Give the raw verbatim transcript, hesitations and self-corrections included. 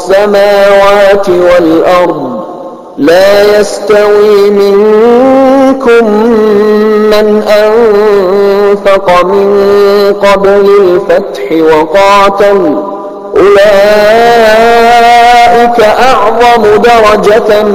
السماوات والأرض لا يستوي منكم من أنفق من قبل الفتح وقاتل أولئك أعظم درجة